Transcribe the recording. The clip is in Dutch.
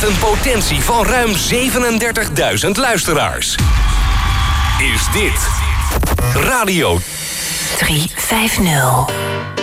een potentie van ruim 37.000 luisteraars. Is dit Radio 350.